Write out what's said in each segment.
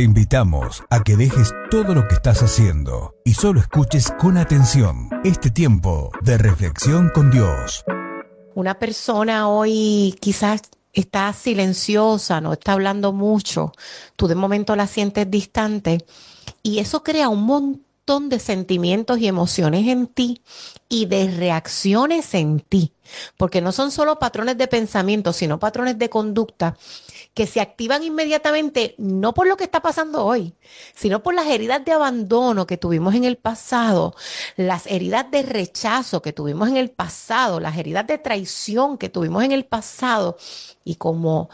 Te invitamos a que dejes todo lo que estás haciendo y solo escuches con atención este tiempo de reflexión con Dios. Una persona hoy quizás está silenciosa, no está hablando mucho, tú de momento la sientes distante y eso crea un montón de sentimientos y emociones en ti y de reacciones en ti, porque no son solo patrones de pensamiento, sino patrones de conducta que se activan inmediatamente, no por lo que está pasando hoy, sino por las heridas de abandono que tuvimos en el pasado, las heridas de rechazo que tuvimos en el pasado, las heridas de traición que tuvimos en el pasado, y como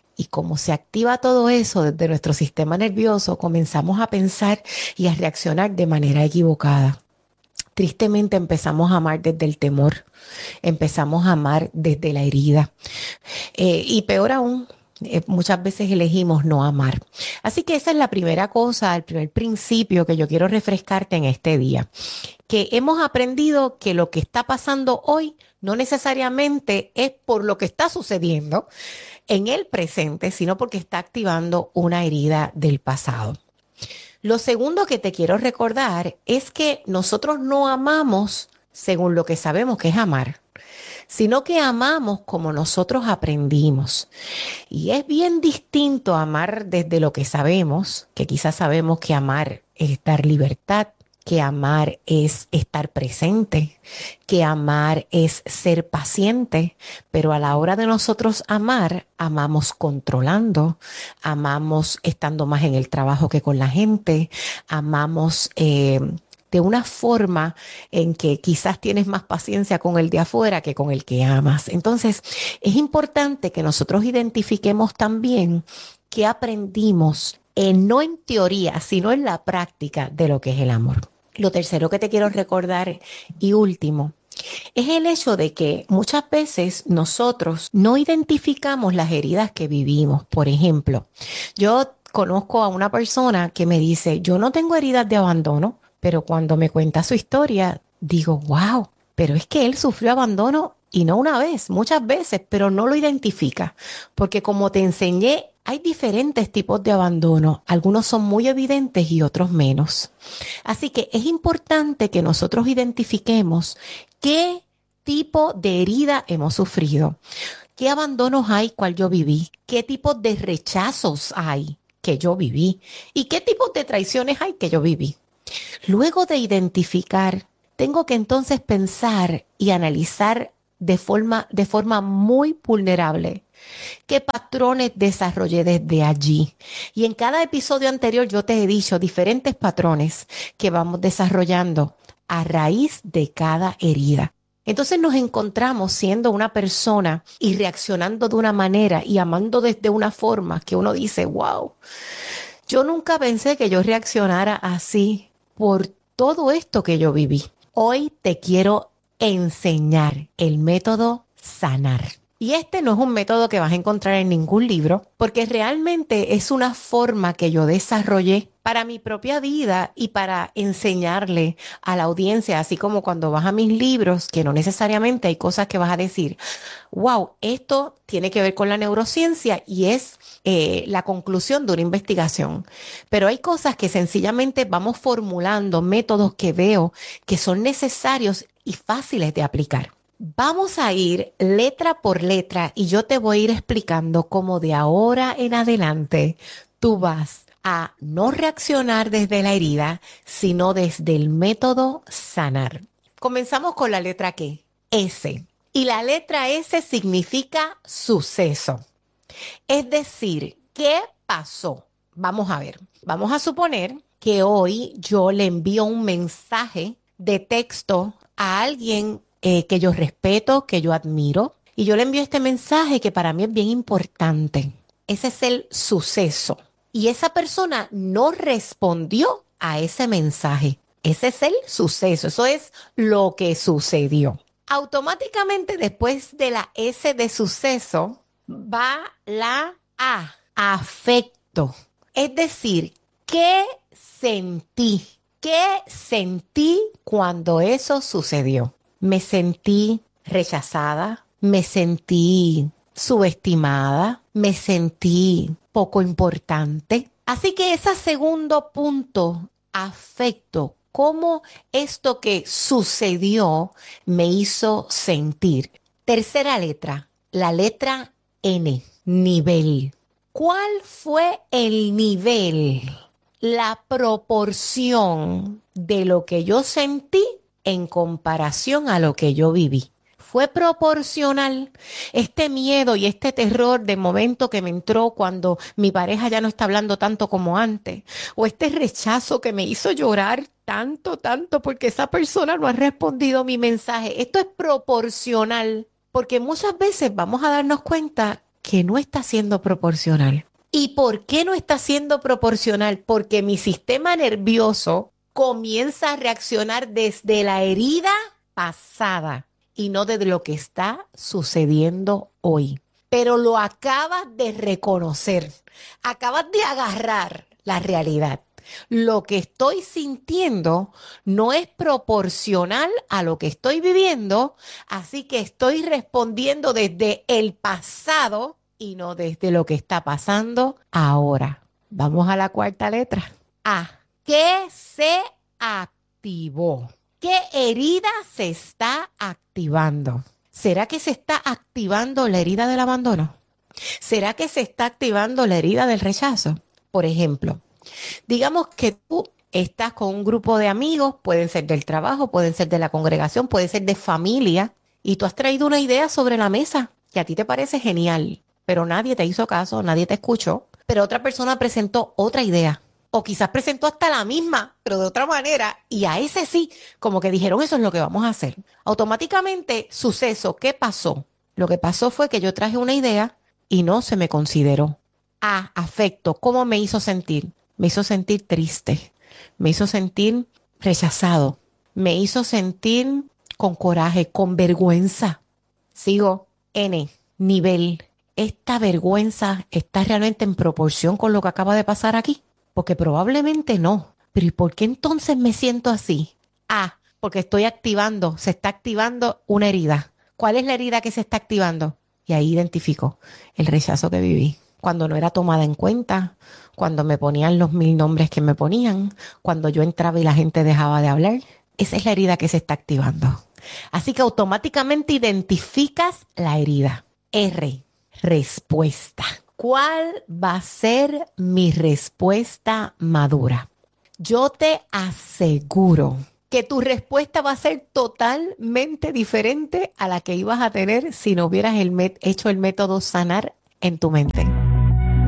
se activa todo eso desde nuestro sistema nervioso, comenzamos a pensar y a reaccionar de manera equivocada. Tristemente empezamos a amar desde el temor, empezamos a amar desde la herida. Y peor aún, muchas veces elegimos no amar. Así que esa es la primera cosa, el primer principio que yo quiero refrescarte en este día. Que hemos aprendido que lo que está pasando hoy no necesariamente es por lo que está sucediendo en el presente, sino porque está activando una herida del pasado. Lo segundo que te quiero recordar es que nosotros no amamos según lo que sabemos que es amar, sino que amamos como nosotros aprendimos. Y es bien distinto amar desde lo que sabemos, que quizás sabemos que amar es dar libertad, que amar es estar presente, que amar es ser paciente, pero a la hora de nosotros amar, amamos controlando, amamos estando más en el trabajo que con la gente, amamos de una forma en que quizás tienes más paciencia con el de afuera que con el que amas. Entonces, es importante que nosotros identifiquemos también qué aprendimos, no en teoría, sino en la práctica de lo que es el amor. Lo tercero que te quiero recordar y último es el hecho de que muchas veces nosotros no identificamos las heridas que vivimos. Por ejemplo, yo conozco a una persona que me dice, yo no tengo heridas de abandono, pero cuando me cuenta su historia, digo, wow, pero es que él sufrió abandono y no una vez, muchas veces, pero no lo identifica. Porque como te enseñé, hay diferentes tipos de abandono. Algunos son muy evidentes y otros menos. Así que es importante que nosotros identifiquemos qué tipo de herida hemos sufrido, qué abandonos hay cual yo viví, qué tipo de rechazos hay que yo viví y qué tipos de traiciones hay que yo viví. Luego de identificar, tengo que entonces pensar y analizar de forma muy vulnerable qué patrones desarrollé desde allí. Y en cada episodio anterior yo te he dicho diferentes patrones que vamos desarrollando a raíz de cada herida. Entonces nos encontramos siendo una persona y reaccionando de una manera y amando desde una forma que uno dice, wow, yo nunca pensé que yo reaccionara así por todo esto que yo viví. Hoy te quiero enseñar el método sanar. Y este no es un método que vas a encontrar en ningún libro, porque realmente es una forma que yo desarrollé para mi propia vida y para enseñarle a la audiencia, así como cuando vas a mis libros, que no necesariamente hay cosas que vas a decir, wow, esto tiene que ver con la neurociencia y es la conclusión de una investigación. Pero hay cosas que sencillamente vamos formulando, métodos que veo que son necesarios y fáciles de aplicar. Vamos a ir letra por letra y yo te voy a ir explicando cómo de ahora en adelante tú vas a no reaccionar desde la herida, sino desde el método sanar. Comenzamos con la letra ¿qué? S. Y la letra S significa suceso. Es decir, ¿qué pasó? Vamos a ver. Vamos a suponer que hoy yo le envío un mensaje de texto a alguien que yo respeto, que yo admiro, y yo le envío este mensaje que para mí es bien importante. Ese es el suceso. Y esa persona no respondió a ese mensaje. Ese es el suceso. Eso es lo que sucedió. Automáticamente después de la S de suceso va la A, afecto. Es decir, ¿qué sentí? ¿Qué sentí cuando eso sucedió? Me sentí rechazada, me sentí subestimada, me sentí poco importante. Así que ese segundo punto, afecto, cómo esto que sucedió me hizo sentir. Tercera letra, la letra N, nivel. ¿Cuál fue el nivel, la proporción de lo que yo sentí en comparación a lo que yo viví? Fue proporcional este miedo y este terror de momento que me entró cuando mi pareja ya no está hablando tanto como antes, o este rechazo que me hizo llorar tanto, tanto porque esa persona no ha respondido mi mensaje. Esto es proporcional, porque muchas veces vamos a darnos cuenta que no está siendo proporcional. ¿Y por qué no está siendo proporcional? Porque mi sistema nervioso comienza a reaccionar desde la herida pasada y no desde lo que está sucediendo hoy. Pero lo acabas de reconocer, acabas de agarrar la realidad. Lo que estoy sintiendo no es proporcional a lo que estoy viviendo, así que estoy respondiendo desde el pasado y no desde lo que está pasando ahora. Vamos a la cuarta letra. A. ¿Qué se activó? ¿Qué herida se está activando? ¿Será que se está activando la herida del abandono? ¿Será que se está activando la herida del rechazo? Por ejemplo, digamos que tú estás con un grupo de amigos, pueden ser del trabajo, pueden ser de la congregación, pueden ser de familia, y tú has traído una idea sobre la mesa que a ti te parece genial, pero nadie te hizo caso, nadie te escuchó, pero otra persona presentó otra idea. O quizás presentó hasta la misma, pero de otra manera, y a ese sí, como que dijeron, eso es lo que vamos a hacer. Automáticamente, suceso, ¿qué pasó? Lo que pasó fue que yo traje una idea y no se me consideró. A, afecto, ¿cómo me hizo sentir? Me hizo sentir triste, me hizo sentir rechazado, me hizo sentir con coraje, con vergüenza. Sigo, N, nivel. ¿Esta vergüenza está realmente en proporción con lo que acaba de pasar aquí? Porque probablemente no. Pero ¿y por qué entonces me siento así? A, porque estoy activando, se está activando una herida. ¿Cuál es la herida que se está activando? Y ahí identifico el rechazo que viví. Cuando no era tomada en cuenta, cuando me ponían los 1000 nombres que me ponían, cuando yo entraba y la gente dejaba de hablar. Esa es la herida que se está activando. Así que automáticamente identificas la herida. R, respuesta. ¿Cuál va a ser mi respuesta madura? Yo te aseguro que tu respuesta va a ser totalmente diferente a la que ibas a tener si no hubieras hecho el método sanar en tu mente.